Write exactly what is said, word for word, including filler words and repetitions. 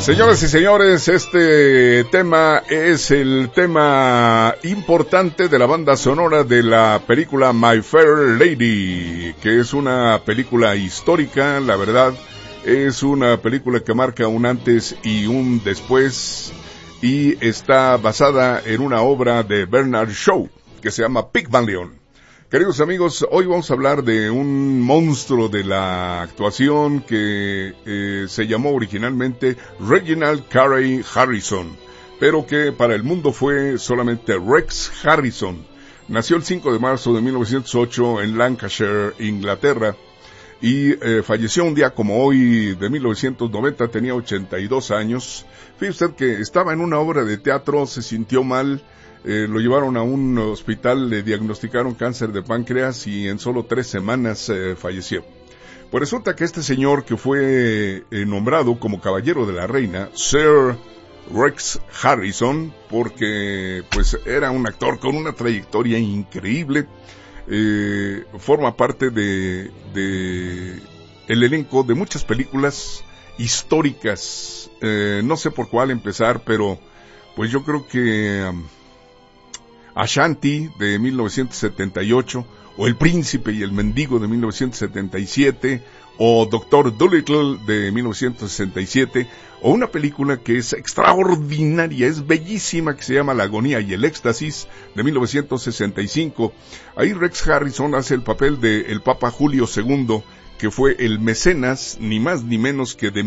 Señoras y señores, este tema es el tema importante de la banda sonora de la película My Fair Lady, que es una película histórica, la verdad, es una película que marca un antes y un después, y está basada en una obra de Bernard Shaw, que se llama Pygmalion. Queridos amigos, hoy vamos a hablar de un monstruo de la actuación que eh, se llamó originalmente Reginald Carey Harrison, pero que para el mundo fue solamente Rex Harrison. Nació el cinco de marzo de mil novecientos ocho en Lancashire, Inglaterra, y eh, falleció un día como hoy de mil novecientos noventa, tenía ochenta y dos años. Fíjese usted que estaba en una obra de teatro, se sintió mal, Eh, lo llevaron a un hospital, le diagnosticaron cáncer de páncreas y en solo tres semanas eh, falleció. Pues resulta que este señor que fue eh, nombrado como caballero de la reina, Sir Rex Harrison, porque pues era un actor con una trayectoria increíble, eh, forma parte de, de el elenco de muchas películas históricas, eh, no sé por cuál empezar, pero pues yo creo que Um, Ashanti de mil novecientos setenta y ocho, o El Príncipe y el Mendigo de mil novecientos setenta y siete, o Doctor Dolittle de mil novecientos sesenta y siete, o una película que es extraordinaria, es bellísima, que se llama La Agonía y el Éxtasis de mil novecientos sesenta y cinco. Ahí Rex Harrison hace el papel de el Papa Julio segundo, que fue el mecenas, ni más ni menos que de